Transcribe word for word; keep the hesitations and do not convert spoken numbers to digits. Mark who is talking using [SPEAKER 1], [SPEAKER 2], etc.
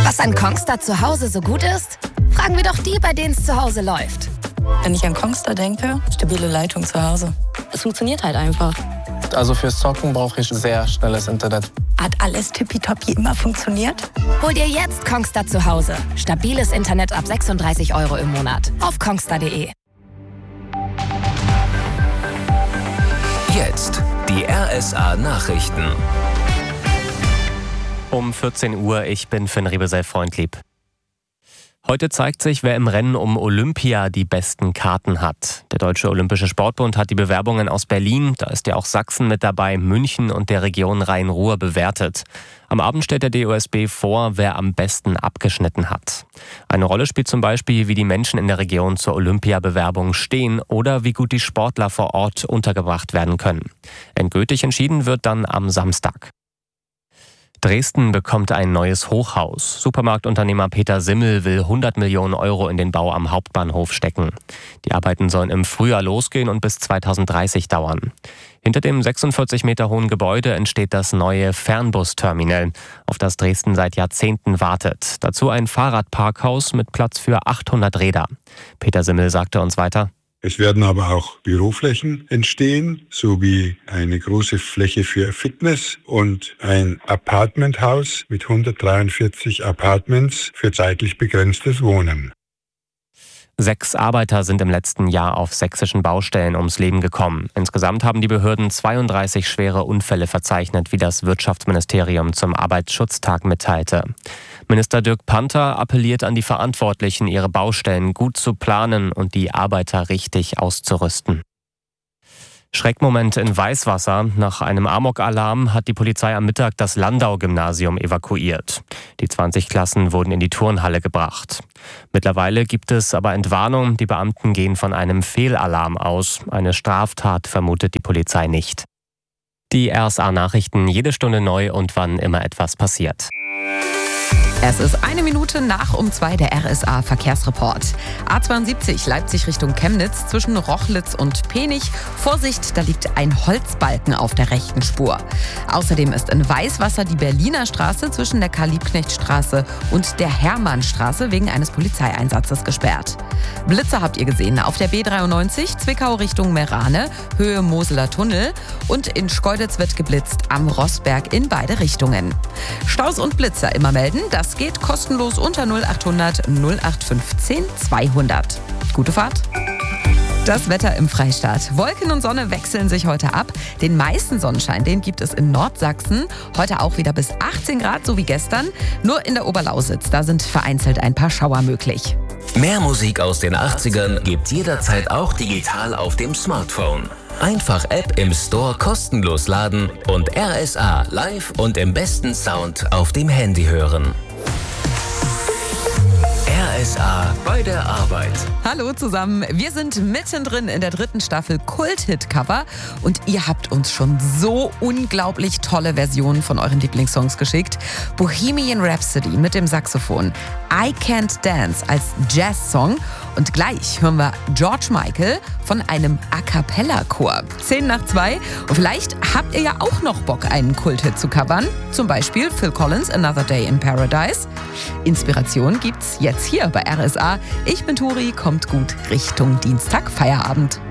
[SPEAKER 1] Was an Kongstar zu Hause so gut ist? Fragen wir doch die, bei denen es zu Hause läuft.
[SPEAKER 2] Wenn ich an Kongstar denke, stabile Leitung zu Hause. Es funktioniert halt einfach.
[SPEAKER 3] Also fürs Zocken brauche ich sehr schnelles Internet.
[SPEAKER 2] Hat alles tippitoppi immer funktioniert?
[SPEAKER 1] Hol dir jetzt Kongstar zu Hause. Stabiles Internet ab sechsunddreißig Euro im Monat. Auf kongstar punkt de.
[SPEAKER 4] Jetzt die R S A-Nachrichten.
[SPEAKER 5] Um vierzehn Uhr, ich bin Finn Riebesell-Freundlieb. Heute zeigt sich, wer im Rennen um Olympia die besten Karten hat. Der Deutsche Olympische Sportbund hat die Bewerbungen aus Berlin, da ist ja auch Sachsen mit dabei, München und der Region Rhein-Ruhr bewertet. Am Abend stellt der D O S B vor, wer am besten abgeschnitten hat. Eine Rolle spielt zum Beispiel, wie die Menschen in der Region zur Olympiabewerbung stehen oder wie gut die Sportler vor Ort untergebracht werden können. Endgültig entschieden wird dann am Samstag. Dresden bekommt ein neues Hochhaus. Supermarktunternehmer Peter Simmel will hundert Millionen Euro in den Bau am Hauptbahnhof stecken. Die Arbeiten sollen im Frühjahr losgehen und bis zweitausenddreißig dauern. Hinter dem sechsundvierzig Meter hohen Gebäude entsteht das neue Fernbusterminal, auf das Dresden seit Jahrzehnten wartet. Dazu ein Fahrradparkhaus mit Platz für achthundert Räder. Peter Simmel sagte uns weiter:
[SPEAKER 6] Es werden aber auch Büroflächen entstehen, sowie eine große Fläche für Fitness und ein Apartmenthaus mit hundertdreiundvierzig Apartments für zeitlich begrenztes Wohnen.
[SPEAKER 5] Sechs Arbeiter sind im letzten Jahr auf sächsischen Baustellen ums Leben gekommen. Insgesamt haben die Behörden zweiunddreißig schwere Unfälle verzeichnet, wie das Wirtschaftsministerium zum Arbeitsschutztag mitteilte. Minister Dirk Panther appelliert an die Verantwortlichen, ihre Baustellen gut zu planen und die Arbeiter richtig auszurüsten. Schreckmoment in Weißwasser. Nach einem Amok-Alarm hat die Polizei am Mittag das Landau-Gymnasium evakuiert. Die zwanzig Klassen wurden in die Turnhalle gebracht. Mittlerweile gibt es aber Entwarnung. Die Beamten gehen von einem Fehlalarm aus. Eine Straftat vermutet die Polizei nicht. Die R S A-Nachrichten jede Stunde neu und wann immer etwas passiert.
[SPEAKER 7] Es ist eine Minute nach um zwei, der R S A-Verkehrsreport. A zweiundsiebzig Leipzig Richtung Chemnitz zwischen Rochlitz und Penich. Vorsicht, da liegt ein Holzbalken auf der rechten Spur. Außerdem ist in Weißwasser die Berliner Straße zwischen der Karl-Liebknecht-Straße und der Hermannstraße wegen eines Polizeieinsatzes gesperrt. Blitzer habt ihr gesehen auf der B dreiundneunzig Zwickau Richtung Merane, Höhe Moseler Tunnel, und in Schkeuditz wird geblitzt am Rossberg in beide Richtungen. Staus und Blitzer immer melden, das geht kostenlos unter null achthundert null acht fünfzehn zweihundert. Gute Fahrt! Das Wetter im Freistaat. Wolken und Sonne wechseln sich heute ab. Den meisten Sonnenschein, den gibt es in Nordsachsen. Heute auch wieder bis achtzehn Grad, so wie gestern. Nur in der Oberlausitz, da sind vereinzelt ein paar Schauer möglich.
[SPEAKER 4] Mehr Musik aus den achtzigern gibt jederzeit auch digital auf dem Smartphone. Einfach App im Store kostenlos laden und R S A live und im besten Sound auf dem Handy hören. R S A bei der Arbeit.
[SPEAKER 7] Hallo zusammen, wir sind mittendrin in der dritten Staffel Kult-Hit-Cover und ihr habt uns schon so unglaublich tolle Versionen von euren Lieblingssongs geschickt. Bohemian Rhapsody mit dem Saxophon, I Can't Dance als Jazz-Song und gleich hören wir George Michael von einem A-Cappella-Chor. Zehn nach zwei und vielleicht habt ihr ja auch noch Bock, einen Kult-Hit zu covern. Zum Beispiel Phil Collins, Another Day in Paradise. Inspiration gibt's jetzt hier bei R S A. Ich bin Turi, kommt gut Richtung Dienstag, Feierabend.